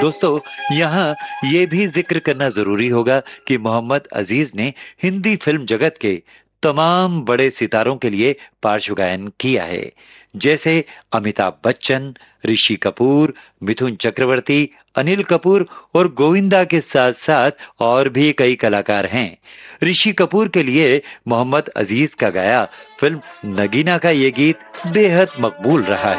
दोस्तों, यहाँ ये भी जिक्र करना जरूरी होगा कि मोहम्मद अजीज ने हिंदी फिल्म जगत के तमाम बड़े सितारों के लिए पार्श्व गायन किया है, जैसे अमिताभ बच्चन, ऋषि कपूर, मिथुन चक्रवर्ती, अनिल कपूर और गोविंदा के साथ साथ और भी कई कलाकार हैं। ऋषि कपूर के लिए मोहम्मद अजीज का गाया फिल्म नगीना का ये गीत बेहद मकबूल रहा है।